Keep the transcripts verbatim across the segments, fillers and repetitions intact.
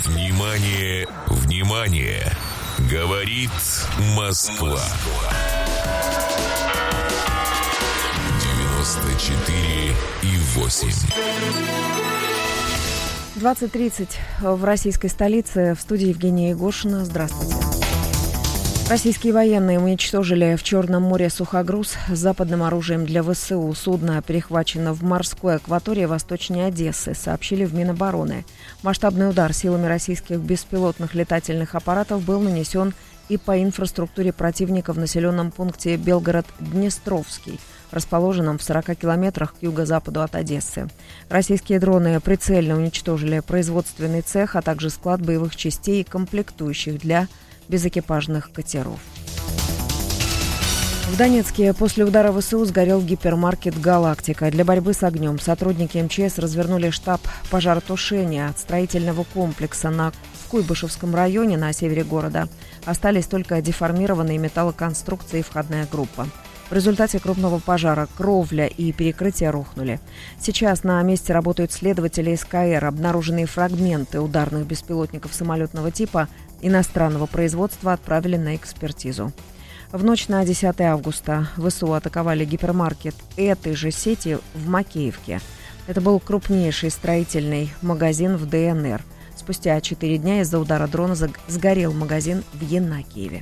Внимание, внимание! Говорит Москва. девяносто четыре и восемь. двадцать тридцать в российской столице. В студии Евгения Егошина. Здравствуйте. Российские военные уничтожили в Черном море сухогруз с западным оружием для ВСУ. Судно перехвачено в морской акватории восточнее Одессы, сообщили в Минобороны. Масштабный удар силами российских беспилотных летательных аппаратов был нанесен и по инфраструктуре противника в населенном пункте Белгород-Днестровский, расположенном в сорока километрах к юго-западу от Одессы. Российские дроны прицельно уничтожили производственный цех, а также склад боевых частей и комплектующих для безэкипажных катеров. В Донецке после удара ВСУ сгорел гипермаркет «Галактика». Для борьбы с огнем сотрудники МЧС развернули штаб пожаротушения от строительного комплекса на Куйбышевском районе на севере города. Остались только деформированные металлоконструкции и входная группа. В результате крупного пожара кровля и перекрытия рухнули. Сейчас на месте работают следователи СКР. Обнаруженные фрагменты ударных беспилотников самолетного типа иностранного производства отправили на экспертизу. В ночь на десятое августа ВСУ атаковали гипермаркет этой же сети в Макеевке. Это был крупнейший строительный магазин в ДНР. Спустя четыре дня из-за удара дрона сгорел магазин в Янакиеве.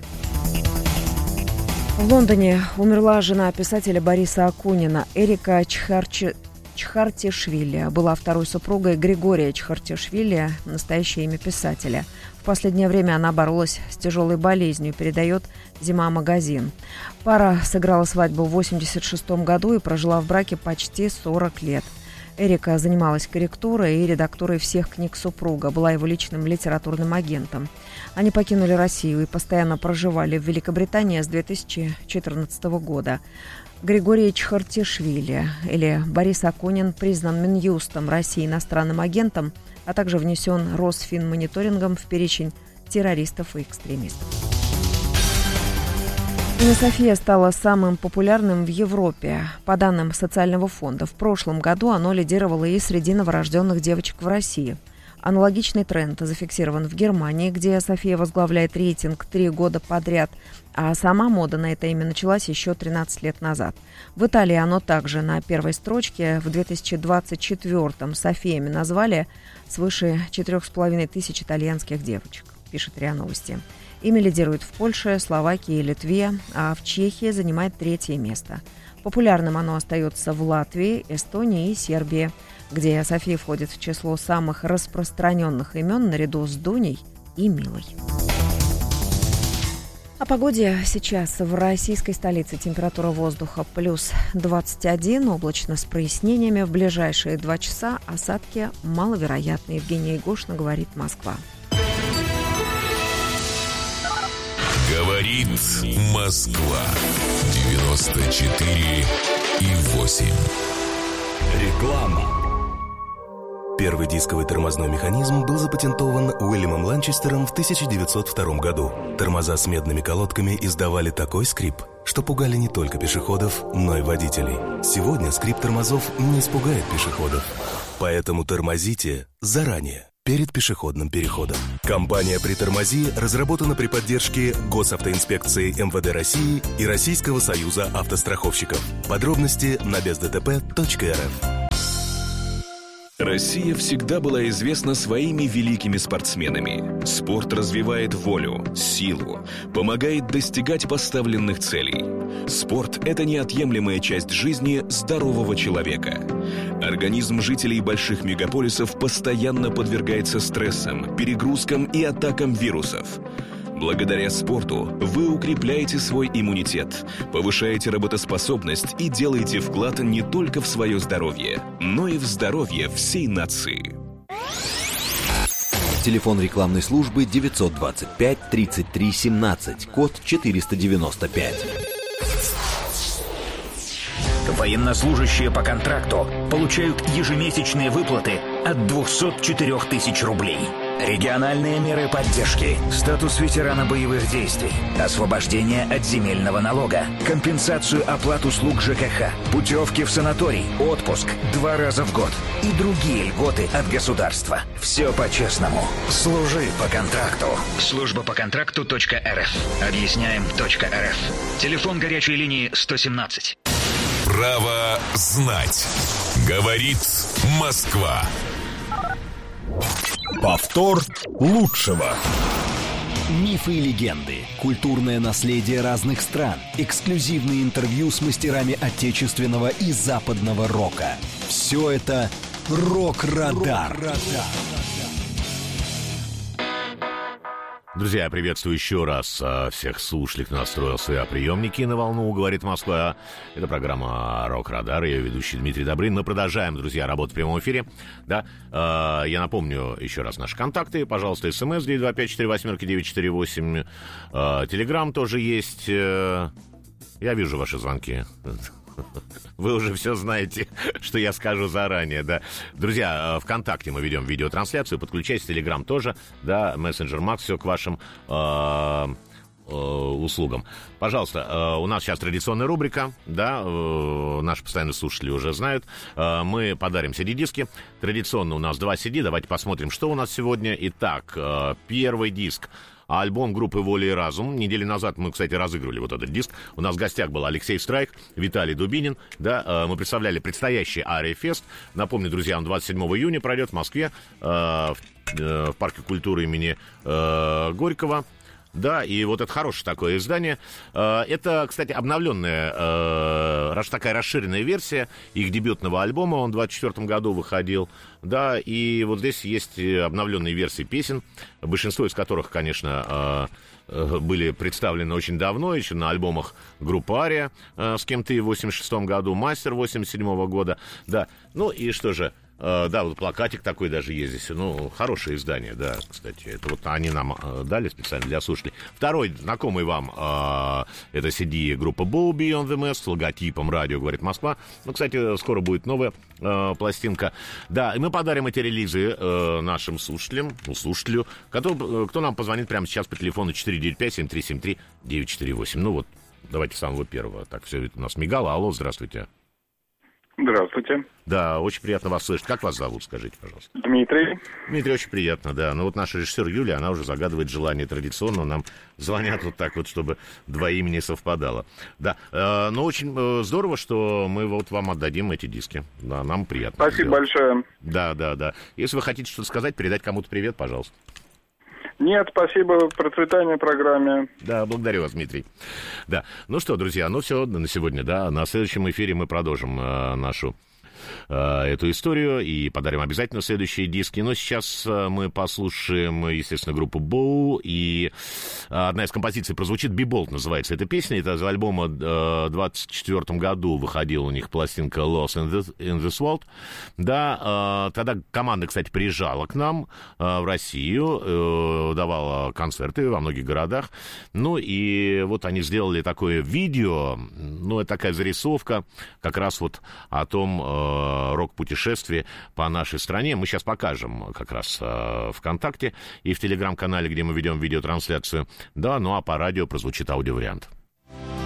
В Лондоне умерла жена писателя Бориса Акунина, Эрика Чхарчи... Чхартишвили. Была второй супругой Григория Чхартишвили, настоящее имя писателя. В последнее время она боролась с тяжелой болезнью, передает «Зима-магазин». Пара сыграла свадьбу в восемьдесят шестом году и прожила в браке почти сорок лет. Эрика занималась корректурой и редактурой всех книг супруга, была его личным литературным агентом. Они покинули Россию и постоянно проживали в Великобритании с две тысячи четырнадцатого года. Григорий Чхартишвили, или Борис Акунин, признан Минюстом России иностранным агентом, а также внесен Росфинмониторингом в перечень террористов и экстремистов. Имя София стало самым популярным в Европе. По данным социального фонда, в прошлом году оно лидировало и среди новорожденных девочек в России. Аналогичный тренд зафиксирован в Германии, где София возглавляет рейтинг три года подряд, а сама мода на это имя началась еще тринадцать лет назад. В Италии оно также на первой строчке. В две тысячи двадцать четвёртом Софиями назвали свыше четырех с половиной тысяч итальянских девочек, пишет РИА Новости. Имя лидирует в Польше, Словакии и Литве, а в Чехии занимает третье место. Популярным оно остается в Латвии, Эстонии и Сербии, где София входит в число самых распространенных имен наряду с Дуней и Милой. О погоде сейчас в российской столице. Температура воздуха плюс двадцать один, облачно с прояснениями. В ближайшие два часа осадки маловероятны. Евгения Егошина, говорит Москва. Говорит Москва. девяносто четыре и восемь. Реклама. Первый дисковый тормозной механизм был запатентован Уильямом Ланчестером в тысяча девятьсот втором году. Тормоза с медными колодками издавали такой скрип, что пугали не только пешеходов, но и водителей. Сегодня скрип тормозов не испугает пешеходов. Поэтому тормозите заранее, перед пешеходным переходом. Компания «Притормози» разработана при поддержке Госавтоинспекции МВД России и Российского союза автостраховщиков. Подробности на без дэ тэ пэ точка эр эф. Россия всегда была известна своими великими спортсменами. Спорт развивает волю, силу, помогает достигать поставленных целей. Спорт – это неотъемлемая часть жизни здорового человека. Организм жителей больших мегаполисов постоянно подвергается стрессам, перегрузкам и атакам вирусов. Благодаря спорту вы укрепляете свой иммунитет, повышаете работоспособность и делаете вклад не только в свое здоровье, но и в здоровье всей нации. Телефон рекламной службы девятьсот двадцать пять тридцать три семнадцать, код четыреста девяносто пять. Военнослужащие по контракту получают ежемесячные выплаты от двухсот четырёх тысяч рублей. Региональные меры поддержки. Статус ветерана боевых действий. Освобождение от земельного налога. Компенсацию оплат услуг ЖКХ. Путевки в санаторий. Отпуск. Два раза в год. И другие льготы от государства. Все по-честному. Служи по контракту. Служба по контракту .рф. Объясняем .рф. Телефон горячей линии сто семнадцать. Право знать. Говорит Москва. Повтор лучшего. Мифы и легенды, культурное наследие разных стран, эксклюзивные интервью с мастерами отечественного и западного рока. Все это «Рок-Радар». Друзья, я приветствую еще раз всех слушателей, кто настроил свои приемники на волну «Говорит Москва». Это программа «Рок-Радар», ее ведущий Дмитрий Добрын. Мы продолжаем, друзья, работу в прямом эфире. Да? Я напомню еще раз наши контакты. Пожалуйста, смс девять два пять четыре восемь девять четыре восемь. Телеграм тоже есть. Я вижу ваши звонки. Вы уже все знаете, что я скажу заранее, да. Друзья, ВКонтакте мы ведем видеотрансляцию, подключайтесь, Телеграм тоже, да, мессенджер Макс, все к вашим э, э, услугам. Пожалуйста, э, у нас сейчас традиционная рубрика, да, э, наши постоянные слушатели уже знают, э, мы подарим си ди-диски, традиционно у нас два си ди, давайте посмотрим, что у нас сегодня. Итак, э, первый диск. Альбом группы «Воля и разум». Неделю назад мы, кстати, разыгрывали вот этот диск. У нас в гостях был Алексей Страйк, Виталий Дубинин. Да, мы представляли предстоящий Ария-фест. Напомню, друзья, он двадцать седьмого июня пройдет в Москве, в Парке культуры имени Горького. Да, и вот это хорошее такое издание. Это, кстати, обновленная, такая расширенная версия их дебютного альбома. Он в двадцать четвёртом году выходил. Да, и вот здесь есть обновленные версии песен, большинство из которых, конечно, были представлены очень давно, еще на альбомах группы «Ария» с «Кем ты» в восемьдесят шестом году, «Мастер» восемьдесят седьмого года. Да, ну и что же... Uh, да, вот плакатик такой даже есть здесь. Ну, хорошее издание, да, кстати. Это вот они нам uh, дали специально для слушателей. Второй, знакомый вам, uh, это си ди группы Bow Beyond the Mask с логотипом «Радио говорит Москва». Ну, кстати, скоро будет новая uh, пластинка. Да, и мы подарим эти релизы uh, нашим слушателям, ну, слушателю, который, uh, кто нам позвонит прямо сейчас по телефону четыре девять пять семь три семь три девять четыре восемь. Ну, вот, давайте с самого первого. Так, все это у нас мигало. Алло, здравствуйте. Здравствуйте. Да, очень приятно вас слышать. Как вас зовут, скажите, пожалуйста? Дмитрий. Дмитрий, очень приятно, да. Ну вот наш режиссер Юлия, она уже загадывает желание традиционно. Нам звонят вот так вот, чтобы два имени совпадало. Да, э, но очень э, здорово, что мы вот вам отдадим эти диски. Да, нам приятно. Спасибо большое. Да, да, да. Если вы хотите что-то сказать, передать кому-то привет, пожалуйста. Нет, спасибо, процветания программе. Да, благодарю вас, Дмитрий. Да, ну что, друзья, ну все на сегодня, да. На следующем эфире мы продолжим э, нашу эту историю и подарим обязательно следующие диски. Но сейчас мы послушаем, естественно, группу Bow, и одна из композиций прозвучит. «Be-Bold» называется эта песня. Это из альбома в двадцать четвёртом году выходила у них пластинка «Lost in, the, in this World». Да, тогда команда, кстати, приезжала к нам в Россию, давала концерты во многих городах. Ну и вот они сделали такое видео, ну, это такая зарисовка как раз вот о том рок-путешествие по нашей стране. Мы сейчас покажем как раз э, ВКонтакте и в Телеграм-канале, где мы ведем видеотрансляцию. Да, ну а по радио прозвучит аудиовариант.